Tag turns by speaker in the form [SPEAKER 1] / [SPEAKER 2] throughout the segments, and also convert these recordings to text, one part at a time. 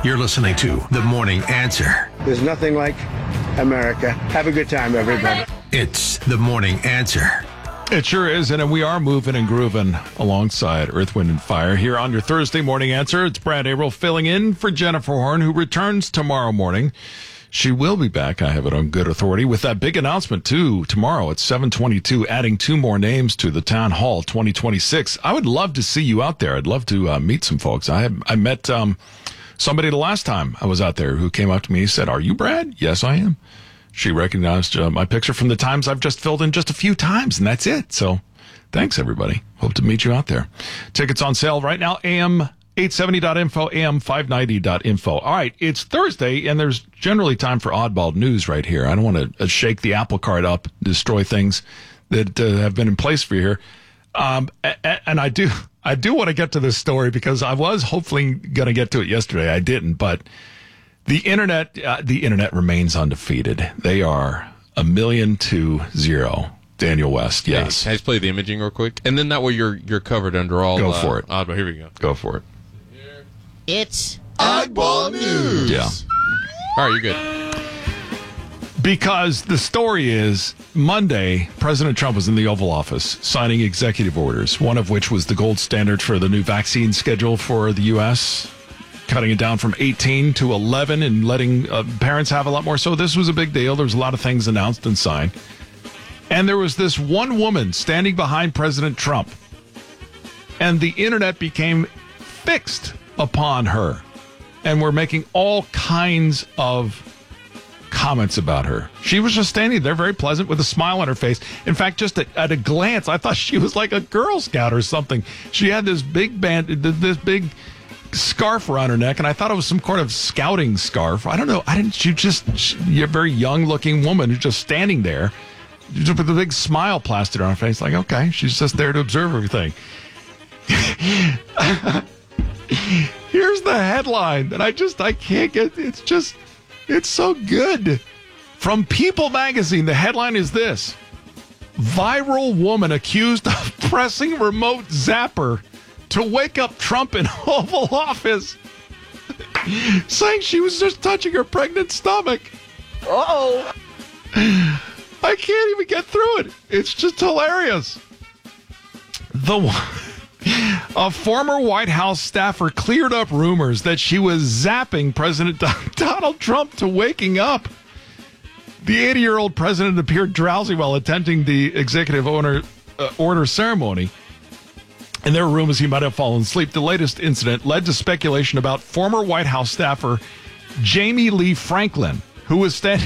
[SPEAKER 1] You're listening to The Morning Answer.
[SPEAKER 2] There's nothing like America. Have a good time, everybody.
[SPEAKER 1] It's The Morning Answer.
[SPEAKER 3] It sure is, and we are moving and grooving alongside Earth, Wind, and Fire here on your Thursday Morning Answer. It's Brad Averill filling in for Jennifer Horn, who returns tomorrow morning. She will be back, I have it on good authority, with that big announcement, too, tomorrow at 7:22, adding 2 more names to the Town Hall 2026. I would love to see you out there. I'd love to meet some folks. I met somebody the last time I was out there who came up to me and said, "Are you Brad?" "Yes, I am." She recognized my picture from the times I've just filled in just a few times, and that's it. So thanks, everybody. Hope to meet you out there. Tickets on sale right now, am870.info, am590.info. All right, it's Thursday, and there's generally time for oddball news right here. I don't want to shake the apple cart up, destroy things that have been in place for you here. And I do want to get to this story because I was hopefully going to get to it yesterday. I didn't, but the internet remains undefeated. They are 1,000,000-0. Daniel West, yes.
[SPEAKER 4] Hey, can I just play the imaging real quick? And then that way you're covered under all...
[SPEAKER 3] Go for it.
[SPEAKER 4] Oddball. Here we go.
[SPEAKER 3] Go for it.
[SPEAKER 5] It's
[SPEAKER 4] Oddball News.
[SPEAKER 3] Yeah.
[SPEAKER 4] All right, you're good.
[SPEAKER 3] Because the story is, Monday, President Trump was in the Oval Office signing executive orders, one of which was the gold standard for the new vaccine schedule for the U.S., cutting it down from 18 to 11 and letting parents have a lot more. So this was a big deal. There was a lot of things announced and signed. And there was this one woman standing behind President Trump. And the internet became fixed upon her. And we're making all kinds of comments about her. She was just standing there, very pleasant, with a smile on her face. In fact, just at a glance, I thought she was like a Girl Scout or something. She had this big big scarf around her neck, and I thought it was some kind of scouting scarf. I don't know. You're a very young-looking woman who's just standing there with a big smile plastered on her face. Like, okay, she's just there to observe everything. Here's the headline that I can't get. It's so good. From People magazine, the headline is this: viral woman accused of pressing remote zapper to wake up Trump in Oval Office, saying she was just touching her pregnant stomach. Uh-oh. I can't even get through it. It's just hilarious. A former White House staffer cleared up rumors that she was zapping President Donald Trump to waking up. The 80-year-old president appeared drowsy while attending the executive order ceremony. And there were rumors he might have fallen asleep. The latest incident led to speculation about former White House staffer Jamie Lee Franklin, who was standing...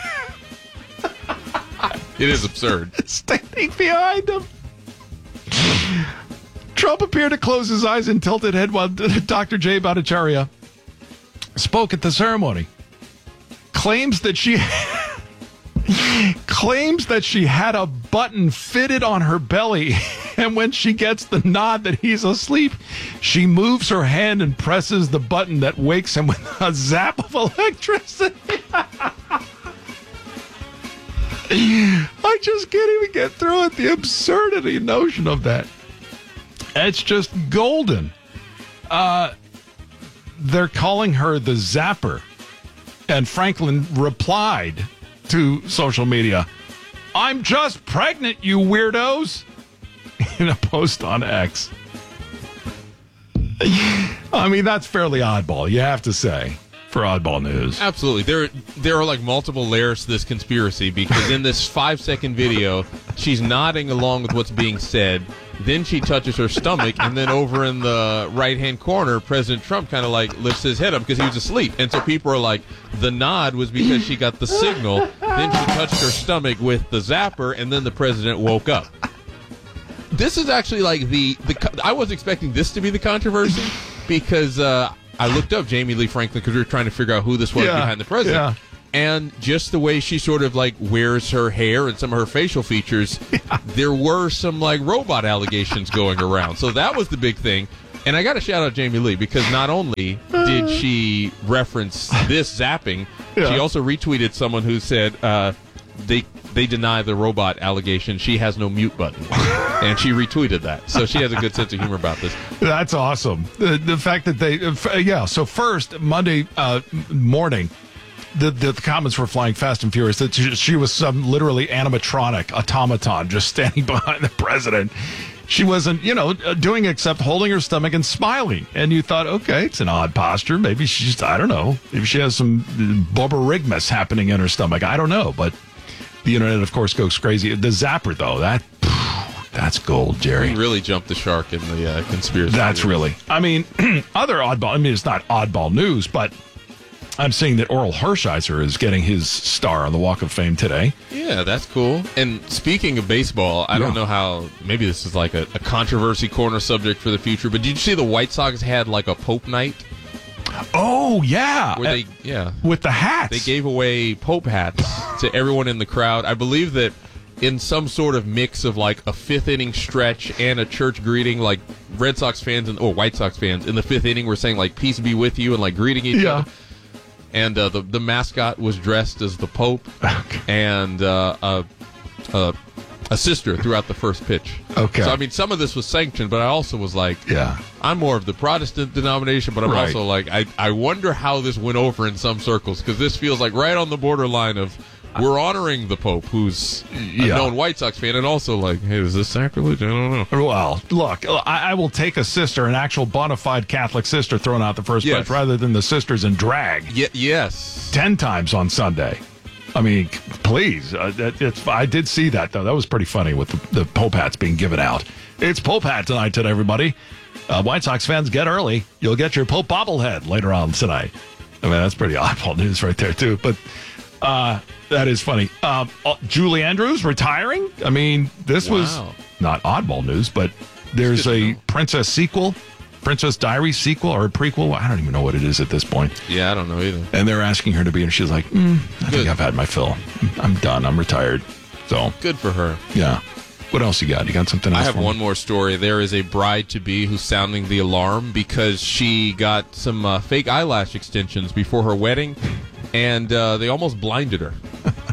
[SPEAKER 4] It is absurd.
[SPEAKER 3] Standing behind him. Trump appeared to close his eyes and tilted head while Dr. Jay Bhattacharya spoke at the ceremony. Claims that she had a button fitted on her belly, and when she gets the nod that he's asleep, she moves her hand and presses the button that wakes him with a zap of electricity. I just can't even get through it. The absurdity notion of that. It's just golden. They're calling her the Zapper. And Franklin replied to social media, "I'm just pregnant, you weirdos," in a post on X. I mean, that's fairly oddball, you have to say, for oddball news.
[SPEAKER 4] Absolutely. There are like multiple layers to this conspiracy, because in this 5-second video, she's nodding along with what's being said. Then she touches her stomach, and then over in the right-hand corner, President Trump kind of like lifts his head up because he was asleep. And so people are like, the nod was because she got the signal. Then she touched her stomach with the zapper, and then the president woke up. This is actually like I was expecting this to be the controversy, because I looked up Jamie Lee Franklin because we were trying to figure out who this was behind the president. Yeah. And just the way she sort of like wears her hair and some of her facial features, there were some like robot allegations going around. So that was the big thing. And I got to shout out Jamie Lee, because not only did she reference this zapping, she also retweeted someone who said, they deny the robot allegation. She has no mute button, and she retweeted that. So she has a good sense of humor about this.
[SPEAKER 3] That's awesome. The fact that so first, Monday morning, the comments were flying fast and furious that she was some literally animatronic automaton just standing behind the president. She wasn't, doing except holding her stomach and smiling. And you thought, okay, it's an odd posture. Maybe she's, I don't know. Maybe she has some boborygmus happening in her stomach. I don't know. But the internet, of course, goes crazy. The zapper, though, that's gold, Jerry.
[SPEAKER 4] We really jumped the shark in the conspiracy.
[SPEAKER 3] That's really. I mean, other oddball. I mean, it's not oddball news, but I'm seeing that Oral Hershiser is getting his star on the Walk of Fame today.
[SPEAKER 4] Yeah, that's cool. And speaking of baseball, I don't know how, maybe this is like a controversy corner subject for the future, but did you see the White Sox had like a Pope night?
[SPEAKER 3] Oh, yeah.
[SPEAKER 4] Where
[SPEAKER 3] with the hats.
[SPEAKER 4] They gave away Pope hats to everyone in the crowd. I believe that in some sort of mix of like a fifth inning stretch and a church greeting, like Red Sox fans or White Sox fans in the fifth inning were saying like peace be with you and like greeting each other. And the mascot was dressed as the Pope, and a sister throughout the first pitch.
[SPEAKER 3] Okay.
[SPEAKER 4] So, I mean, some of this was sanctioned, but I also was like, I'm more of the Protestant denomination, but I'm also like, I wonder how this went over in some circles, because this feels like right on the borderline of we're honoring the Pope, who's a known White Sox fan, and also like, hey, is this sacrilege? I don't know.
[SPEAKER 3] Well, look, I will take a sister, an actual bona fide Catholic sister, thrown out the first pitch, rather than the sisters in drag.
[SPEAKER 4] Yes.
[SPEAKER 3] 10 times on Sunday. I mean, please. I did see that, though. That was pretty funny with the Pope hats being given out. It's Pope hat tonight, everybody. White Sox fans, get early. You'll get your Pope bobblehead later on tonight. I mean, that's pretty oddball news right there, too. But that is funny. Julie Andrews retiring? I mean, this was not oddball news, but there's a Princess Diaries sequel or a prequel. I don't even know what it is at this point.
[SPEAKER 4] Yeah, I don't know either.
[SPEAKER 3] And they're asking her to be, and she's like, I think I've had my fill. I'm done. I'm retired. So
[SPEAKER 4] good for her.
[SPEAKER 3] Yeah. What else you got? You got something else?
[SPEAKER 4] I have one more story. There is a bride-to-be who's sounding the alarm because she got some fake eyelash extensions before her wedding, and they almost blinded her.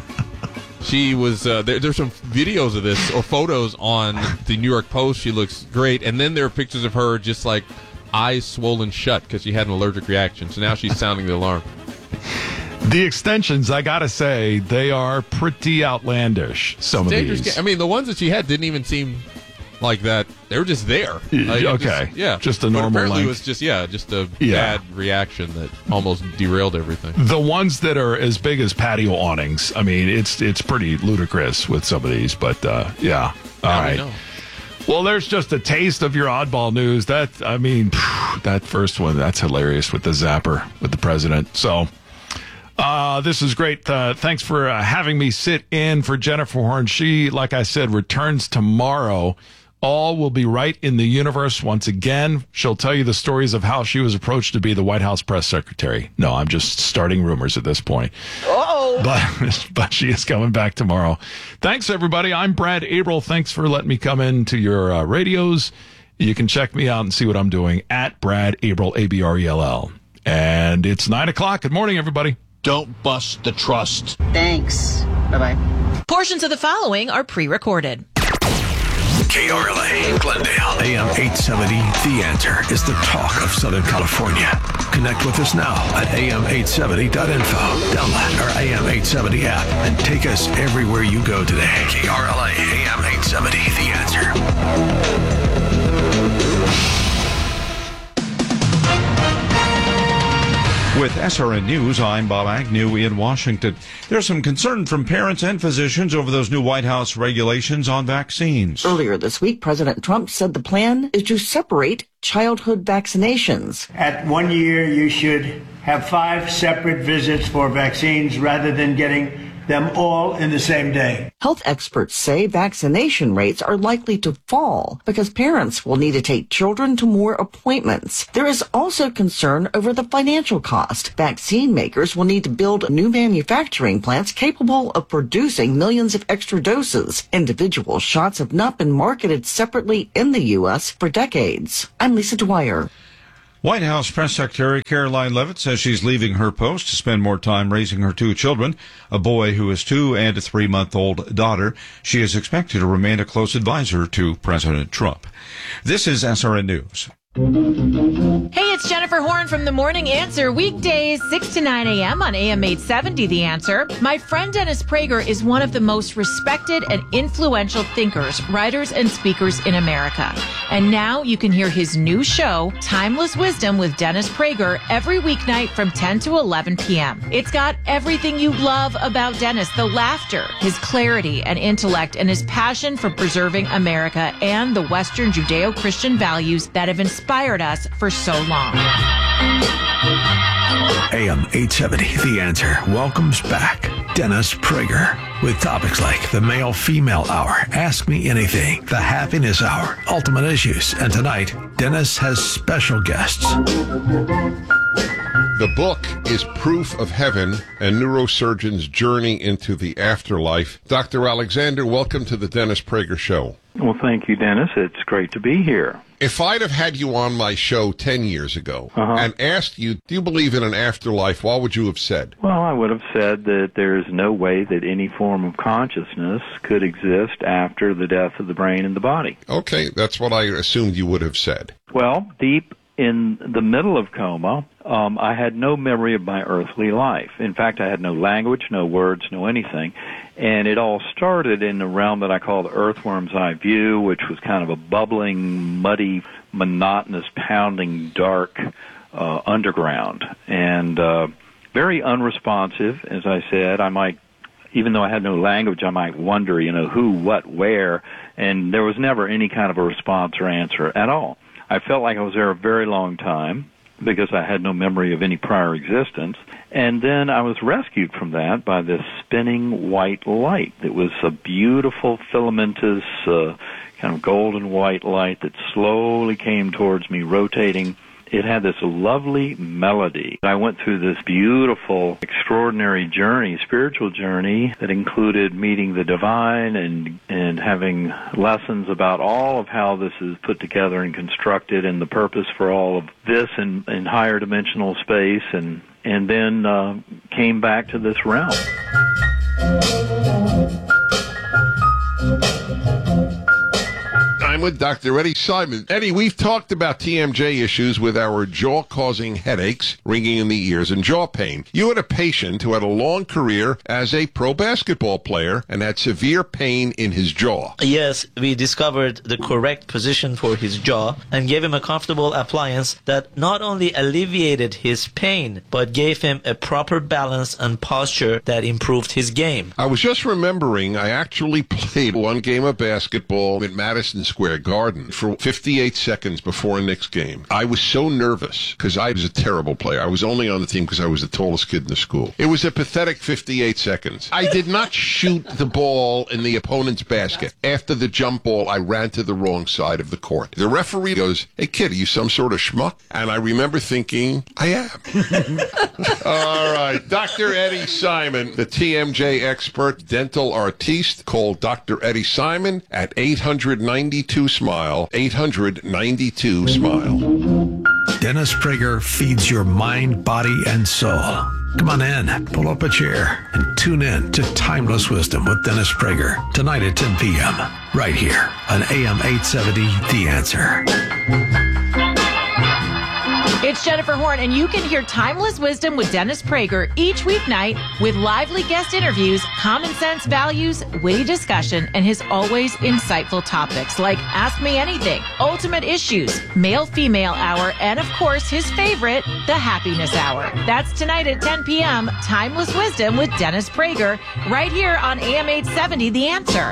[SPEAKER 4] She was there's some videos of this or photos on the New York Post. She looks great, and then there are pictures of her just like eyes swollen shut because she had an allergic reaction. So now she's sounding the alarm.
[SPEAKER 3] The extensions, I gotta say, they are pretty outlandish. Some of these.
[SPEAKER 4] I mean, the ones that she had didn't even seem like that. They were just there. Like,
[SPEAKER 3] okay. Just a normal
[SPEAKER 4] apparently
[SPEAKER 3] length.
[SPEAKER 4] it was just a bad reaction that almost derailed everything.
[SPEAKER 3] The ones that are as big as patio awnings, I mean, it's pretty ludicrous with some of these, but All right. Well, there's just a taste of your oddball news. That first one, that's hilarious with the zapper with the president. So this is great. Thanks for having me sit in for Jennifer Horn. She, like I said, returns tomorrow. All will be right in the universe once again. She'll tell you the stories of how she was approached to be the White House press secretary. No, I'm just starting rumors at this point. But she is coming back tomorrow. Thanks, everybody. I'm Brad Abrell. Thanks for letting me come into your radios. You can check me out and see what I'm doing at Brad Abrell, Abrell. And it's 9:00. Good morning, everybody.
[SPEAKER 6] Don't bust the trust.
[SPEAKER 5] Thanks. Bye-bye.
[SPEAKER 7] Portions of the following are pre-recorded.
[SPEAKER 1] KRLA, Glendale, AM 870. The Answer is the talk of Southern California. Connect with us now at am870.info. Download our AM 870 app and take us everywhere you go today. KRLA, AM 870. The Answer.
[SPEAKER 8] With SRN News, I'm Bob Agnew in Washington. There's some concern from parents and physicians over those new White House regulations on vaccines.
[SPEAKER 9] Earlier this week, President Trump said the plan is to separate childhood vaccinations.
[SPEAKER 10] At 1 year, you should have 5 separate visits for vaccines rather than getting them all in the same day.
[SPEAKER 9] Health experts say vaccination rates are likely to fall because parents will need to take children to more appointments. There is also concern over the financial cost. Vaccine makers will need to build new manufacturing plants capable of producing millions of extra doses. Individual shots have not been marketed separately in the U.S. for decades. I'm Lisa Dwyer.
[SPEAKER 8] White House Press Secretary Caroline Leavitt says she's leaving her post to spend more time raising her 2 children, a boy who is 2 and a 3-month-old daughter. She is expected to remain a close advisor to President Trump. This is SRN News.
[SPEAKER 7] Hey, it's Jennifer Horn from The Morning Answer, weekdays 6 to 9 a.m. on AM 870 The Answer. My friend Dennis Prager is one of the most respected and influential thinkers, writers, and speakers in America. And now you can hear his new show, Timeless Wisdom with Dennis Prager, every weeknight from 10 to 11 p.m. It's got everything you love about Dennis, the laughter, his clarity and intellect, and his passion for preserving America and the Western Judeo-Christian values that have inspired us for so long.
[SPEAKER 1] AM 870, The Answer, welcomes back Dennis Prager with topics like the Male-Female Hour, Ask Me Anything, the Happiness Hour, Ultimate Issues, and tonight, Dennis has special guests.
[SPEAKER 11] The book is Proof of Heaven, a neurosurgeon's journey into the afterlife. Dr. Alexander, welcome to the Dennis Prager Show.
[SPEAKER 12] Well, thank you, Dennis. It's great to be here.
[SPEAKER 11] If I'd have had you on my show 10 years ago and asked you, do you believe in an afterlife, what would you have said?
[SPEAKER 12] Well, I would have said that there is no way that any form of consciousness could exist after the death of the brain and the body.
[SPEAKER 11] Okay, that's what I assumed you would have said.
[SPEAKER 12] Well, deep in the middle of coma, I had no memory of my earthly life. In fact, I had no language, no words, no anything. And it all started in the realm that I call the earthworm's eye view, which was kind of a bubbling, muddy, monotonous, pounding, dark underground. And very unresponsive, as I said. I might, even though I had no language, I might wonder, who, what, where. And there was never any kind of a response or answer at all. I felt like I was there a very long time because I had no memory of any prior existence. And then I was rescued from that by this spinning white light. It was a beautiful filamentous kind of golden white light that slowly came towards me, rotating. It had this lovely melody. I went through this beautiful, extraordinary journey, spiritual journey, that included meeting the divine and having lessons about all of how this is put together and constructed and the purpose for all of this in higher dimensional space, and then came back to this realm.
[SPEAKER 11] I'm with Dr. Eddie Simon. Eddie, we've talked about TMJ issues with our jaw-causing headaches, ringing in the ears, and jaw pain. You had a patient who had a long career as a pro basketball player and had severe pain in his jaw.
[SPEAKER 13] Yes, we discovered the correct position for his jaw and gave him a comfortable appliance that not only alleviated his pain, but gave him a proper balance and posture that improved his game.
[SPEAKER 11] I was just remembering I actually played one game of basketball in Madison Square Garden for 58 seconds before a Knicks game. I was so nervous because I was a terrible player. I was only on the team because I was the tallest kid in the school. It was a pathetic 58 seconds. I did not shoot the ball in the opponent's basket. After the jump ball, I ran to the wrong side of the court. The referee goes, "Hey kid, are you some sort of schmuck?" And I remember thinking, I am. All right. Dr. Eddie Simon, the TMJ expert, dental artiste. Call Dr. Eddie Simon at 892-SMILE, 892-SMILE.
[SPEAKER 1] Dennis Prager feeds your mind, body, and soul. Come on in, pull up a chair, and tune in to Timeless Wisdom with Dennis Prager tonight at 10 p.m. right here on AM 870, The Answer.
[SPEAKER 7] It's Jennifer Horn, and you can hear Timeless Wisdom with Dennis Prager each weeknight with lively guest interviews, common sense values, witty discussion, and his always insightful topics like Ask Me Anything, Ultimate Issues, Male-Female Hour, and of course his favorite, the Happiness Hour. That's tonight at 10 p.m., Timeless Wisdom with Dennis Prager, right here on AM 870, The Answer.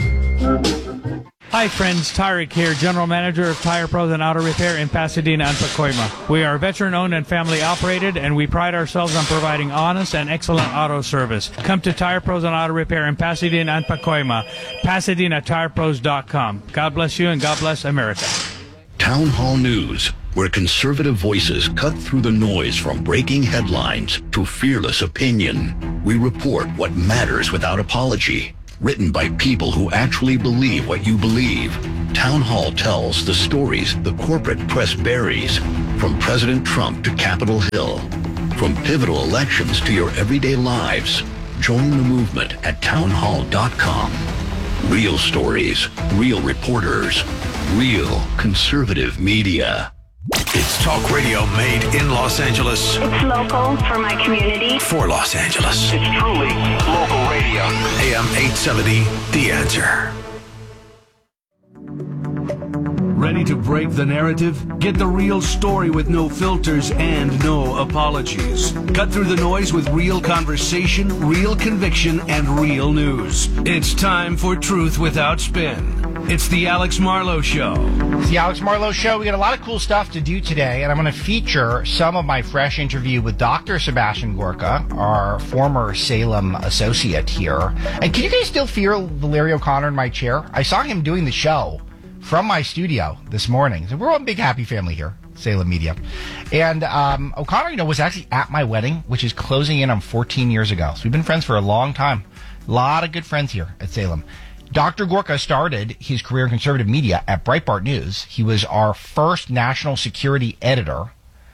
[SPEAKER 14] Hi friends, Tyrick here, General Manager of Tire Pros and Auto Repair in Pasadena and Pacoima. We are veteran-owned and family-operated, and we pride ourselves on providing honest and excellent auto service. Come to Tire Pros and Auto Repair in Pasadena and Pacoima, PasadenaTirePros.com. God bless you and God bless America.
[SPEAKER 15] Town Hall News, where conservative voices cut through the noise from breaking headlines to fearless opinion. We report what matters without apology. Written by people who actually believe what you believe. Town Hall tells the stories the corporate press buries. From From President Trump to Capitol Hill. From pivotal elections to your everyday lives. Join the movement at townhall.com. Real stories, real reporters, real conservative media.
[SPEAKER 1] It's talk radio made in Los Angeles.
[SPEAKER 16] It's local for my community.
[SPEAKER 1] For Los Angeles.
[SPEAKER 6] It's truly local radio.
[SPEAKER 1] AM 870, The Answer.
[SPEAKER 17] Ready to break the narrative? Get the real story with no filters and no apologies. Cut through the noise with real conversation, real conviction, and real news. It's time for Truth Without Spin. It's the Alex Marlowe Show.
[SPEAKER 18] It's the Alex Marlowe Show. We got a lot of cool stuff to do today, and I'm going to feature some of my fresh interview with Dr. Sebastian Gorka, our former Salem associate here. And can you guys still feel Larry O'Connor in my chair? I saw him doing the show from my studio this morning. So we're all a big happy family here, Salem Media. And O'Connor, was actually at my wedding, which is closing in on 14 years ago. So we've been friends for a long time. A lot of good friends here at Salem. Dr. Gorka started his career in conservative media at Breitbart News. He was our first national security editor,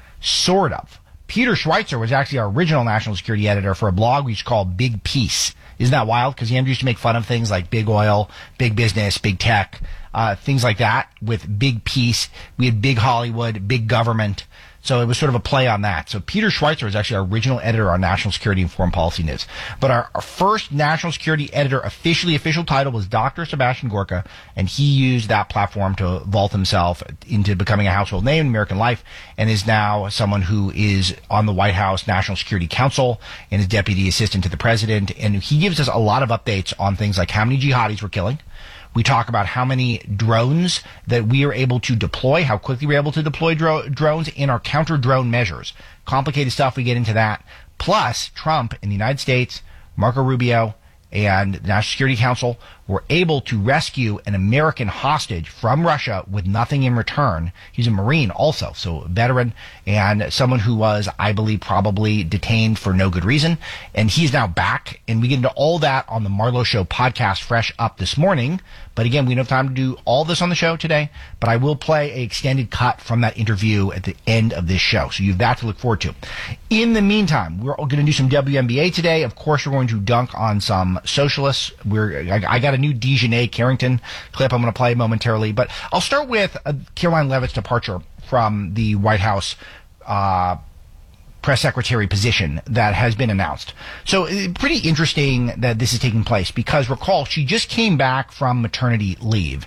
[SPEAKER 18] sort of. Peter Schweitzer was actually our original national security editor for a blog we used to call Big Peace. Isn't that wild? Because he used to make fun of things like big oil, big business, big tech, things like that with Big Peace. We had Big Hollywood, Big Government. So it was sort of a play on that. So Peter Schweitzer was actually our original editor on national security and foreign policy news. But our first national security editor official title was Dr. Sebastian Gorka, and he used that platform to vault himself into becoming a household name in American life, and is now someone who is on the White House National Security Council and is deputy assistant to the president. And he gives us a lot of updates on things like how many jihadis we're killing. We talk about how many drones that we are able to deploy, how quickly we're able to deploy drones in our counter-drone measures. Complicated stuff, we get into that. Plus, Trump in the United States, Marco Rubio, and the National Security Council were able to rescue an American hostage from Russia with nothing in return. He's a Marine also, so a veteran, and someone who was, I believe, probably detained for no good reason. And he's now back, and we get into all that on the Marlowe Show podcast fresh up this morning. But again, we don't have time to do all this on the show today, but I will play an extended cut from that interview at the end of this show. So you have that to look forward to. In the meantime, we're going to do some WNBA today. Of course, we're going to dunk on some socialists. I got a new Dejanay Carrington clip I'm going to play momentarily, but I'll start with Karoline Leavitt's departure from the White House press secretary position that has been announced. So pretty interesting that this is taking place because recall, she just came back from maternity leave.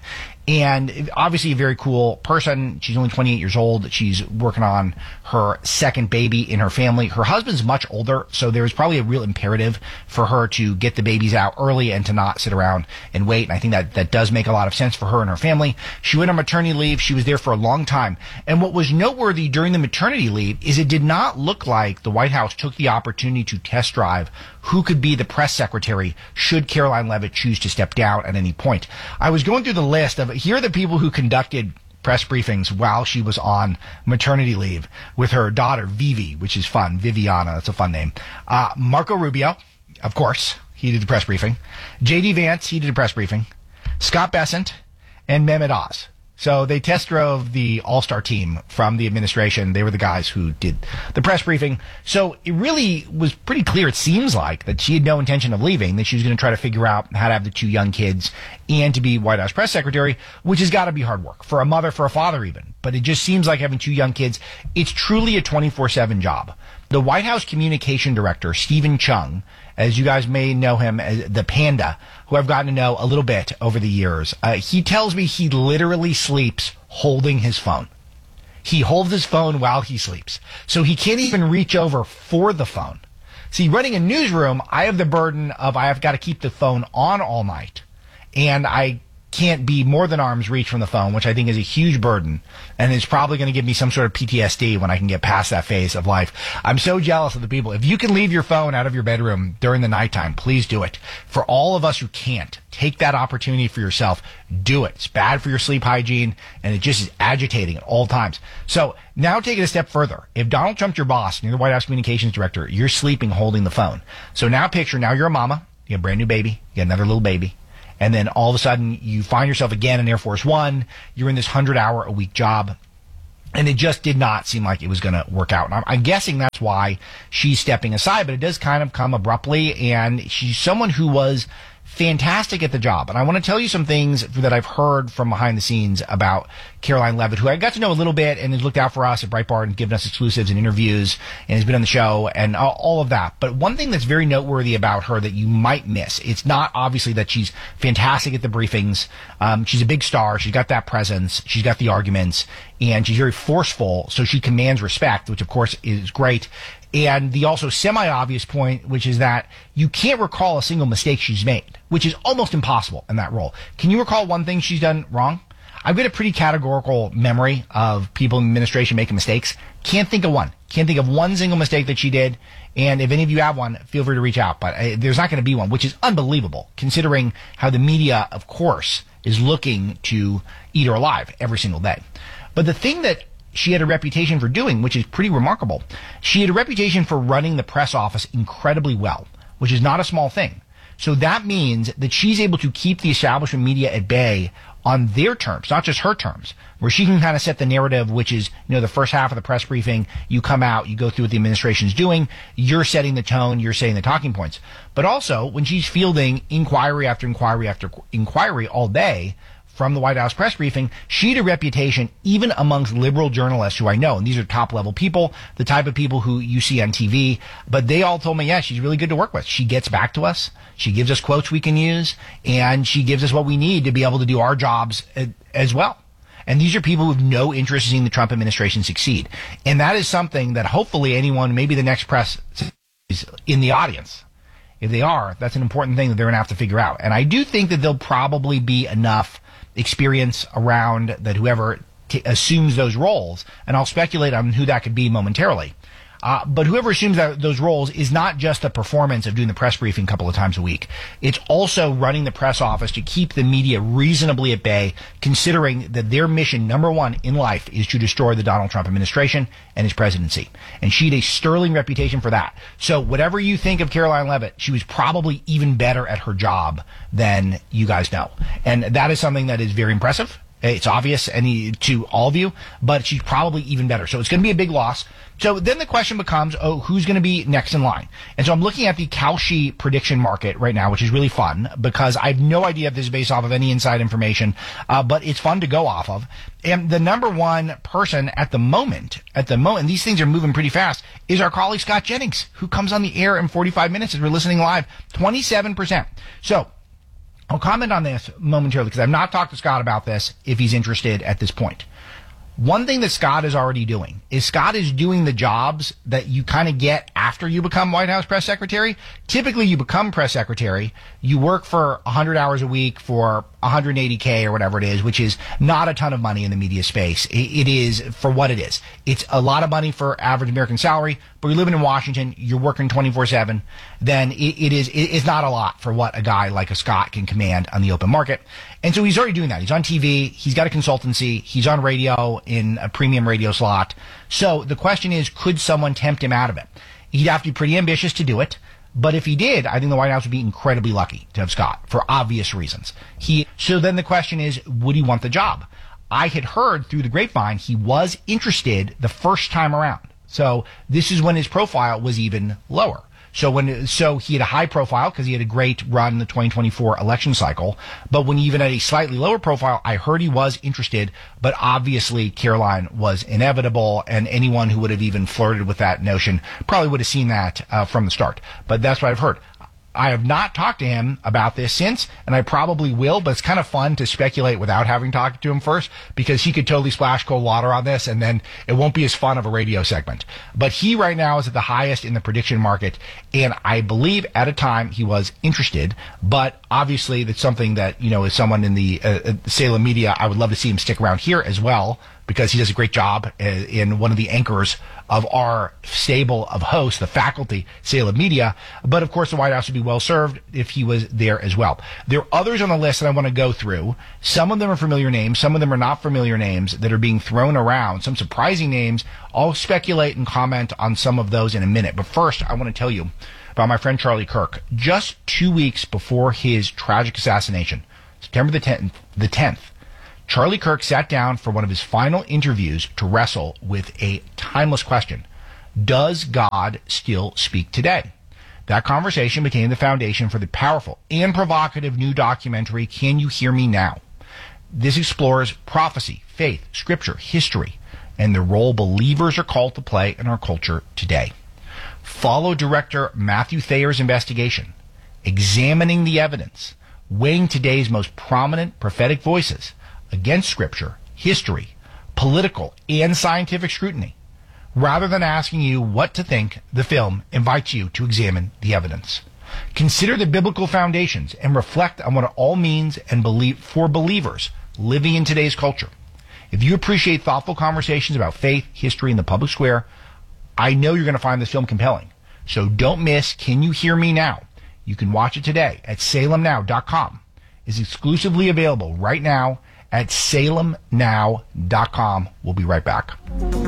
[SPEAKER 18] And obviously a very cool person. She's only 28 years old. She's working on her second baby in her family. Her husband's much older, so there was probably a real imperative for her to get the babies out early and to not sit around and wait. And I think that does make a lot of sense for her and her family. She went on maternity leave. She was there for a long time. And what was noteworthy during the maternity leave is it did not look like the White House took the opportunity to test drive who could be the press secretary should Karoline Leavitt choose to step down at any point. I was going through the list of here are the people who conducted press briefings while she was on maternity leave with her daughter, Vivi, which is fun. Viviana, that's a fun name. Marco Rubio, of course, he did the press briefing. J.D. Vance, he did a press briefing. Scott Bessent, and Mehmet Oz. So they test drove the all-star team from the administration. They were the guys who did the press briefing. So it really was pretty clear, it seems like, that she had no intention of leaving, that she was going to try to figure out how to have the two young kids and to be White House press secretary, which has got to be hard work for a mother, for a father even. But it just seems like having two young kids, it's truly a 24/7 job. The White House communication director, Stephen Chung, as you guys may know him as the Panda, who I've gotten to know a little bit over the years, he tells me he literally sleeps holding his phone. He holds his phone while he sleeps. So he can't even reach over for the phone. See, running a newsroom, I have the burden of I've got to keep the phone on all night. And I can't be more than arm's reach from the phone, which I think is a huge burden, and is probably going to give me some sort of PTSD when I can get past that phase of life. I'm so jealous of the people. If you can leave your phone out of your bedroom during the nighttime, please do it. For all of us who can't, take that opportunity for yourself. Do it. It's bad for your sleep hygiene, and it just is agitating at all times. So now take it a step further. If Donald Trump's your boss and you're the White House communications director, you're sleeping holding the phone. So now picture, now you're a mama, you have a brand new baby, you got another little baby, and then all of a sudden you find yourself again in Air Force One. You're in this 100-hour-a-week job. And it just did not seem like it was going to work out. And I'm guessing that's why she's stepping aside, but it does kind of come abruptly. And she's someone who was fantastic at the job. And I want to tell you some things that I've heard from behind the scenes about Karoline Leavitt, who I got to know a little bit and has looked out for us at Breitbart and given us exclusives and interviews and has been on the show and all of that. But one thing that's very noteworthy about her that you might miss, it's not obviously that she's fantastic at the briefings. She's a big star. She's got that presence. She's got the arguments, and she's very forceful. So she commands respect, which of course is great. And the also semi-obvious point, which is that you can't recall a single mistake she's made, which is almost impossible in that role. Can you recall one thing she's done wrong? I've got a pretty categorical memory of people in administration making mistakes. Can't think of one. Can't think of one single mistake that she did. And if any of you have one, feel free to reach out. But there's not going to be one, which is unbelievable, considering how the media, of course, is looking to eat her alive every single day. But the thing that she had a reputation for doing, which is pretty remarkable, she had a reputation for running the press office incredibly well, which is not a small thing. So that means that she's able to keep the establishment media at bay on their terms, not just her terms, where she can kind of set the narrative, which is, the first half of the press briefing, you come out, you go through what the administration's doing, you're setting the tone, you're saying the talking points. But also, when she's fielding inquiry after inquiry after inquiry all day from the White House press briefing, she had a reputation even amongst liberal journalists who I know, and these are top-level people, the type of people who you see on TV, but they all told me, yeah, she's really good to work with. She gets back to us, she gives us quotes we can use, and she gives us what we need to be able to do our jobs as well. And these are people who have no interest in seeing the Trump administration succeed. And that is something that hopefully anyone, maybe the next press is in the audience. If they are, that's an important thing that they're going to have to figure out. And I do think that there'll probably be enough experience around that whoever assumes those roles, and I'll speculate on who that could be momentarily. But whoever assumes those roles is not just a performance of doing the press briefing a couple of times a week. It's also running the press office to keep the media reasonably at bay, considering that their mission, number one in life, is to destroy the Donald Trump administration and his presidency. And she had a sterling reputation for that. So whatever you think of Karoline Leavitt, she was probably even better at her job than you guys know. And that is something that is very impressive. It's obvious to all of you, but she's probably even better. So it's going to be a big loss. So then the question becomes, who's going to be next in line? And so I'm looking at the Kalshi prediction market right now, which is really fun because I have no idea if this is based off of any inside information, but it's fun to go off of. And the number one person at the moment, these things are moving pretty fast, is our colleague Scott Jennings, who comes on the air in 45 minutes as we're listening live, 27%. So I'll comment on this momentarily because I've not talked to Scott about this if he's interested at this point. One thing that Scott is already doing is Scott is doing the jobs that you kind of get after you become White House press secretary. Typically, you become press secretary, you work for 100 hours a week for $180K or whatever it is, which is not a ton of money in the media space. It is for what it is. It's a lot of money for average American salary, but you're living in Washington, you're working 24/7, then it's not a lot for what a guy like a Scott can command on the open market. And so he's already doing that. He's on TV, he's got a consultancy, he's on radio in a premium radio slot. So the question is, could someone tempt him out of it? He'd have to be pretty ambitious to do it. But if he did, I think the White House would be incredibly lucky to have Scott for obvious reasons. So then the question is, would he want the job? I had heard through the grapevine he was interested the first time around. So this is when his profile was even lower. So he had a high profile because he had a great run in the 2024 election cycle. But when he even had a slightly lower profile, I heard he was interested. But obviously, Karoline was inevitable, and anyone who would have even flirted with that notion probably would have seen that from the start. But that's what I've heard. I have not talked to him about this since, and I probably will, but it's kind of fun to speculate without having talked to him first, because he could totally splash cold water on this, and then it won't be as fun of a radio segment. But he right now is at the highest in the prediction market, and I believe at a time he was interested, but obviously that's something that, as someone in the Salem media, I would love to see him stick around here as well, because he does a great job in one of the anchors of our stable of hosts, the faculty, Salem Media. But of course, the White House would be well served if he was there as well. There are others on the list that I want to go through. Some of them are familiar names. Some of them are not familiar names that are being thrown around. Some surprising names. I'll speculate and comment on some of those in a minute. But first, I want to tell you about my friend Charlie Kirk. Just 2 weeks before his tragic assassination, September the 10th, Charlie Kirk sat down for one of his final interviews to wrestle with a timeless question. Does God still speak today? That conversation became the foundation for the powerful and provocative new documentary, Can You Hear Me Now? This explores prophecy, faith, scripture, history, and the role believers are called to play in our culture today. Follow director Matthew Thayer's investigation, examining the evidence, weighing today's most prominent prophetic voices against scripture, history, political, and scientific scrutiny. Rather than asking you what to think, the film invites you to examine the evidence. Consider the biblical foundations and reflect on what it all means and believe for believers living in today's culture. If you appreciate thoughtful conversations about faith, history, and the public square, I know you're going to find this film compelling. So don't miss Can You Hear Me Now? You can watch it today at salemnow.com. It's exclusively available right now at salemnow.com. We'll be right back.